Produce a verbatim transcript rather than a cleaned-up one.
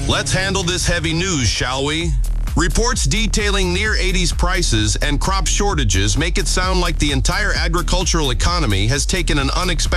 Let's handle this heavy news, shall we? Reports detailing near eighties prices and crop shortages make it sound like the entire agricultural economy has taken an unexpected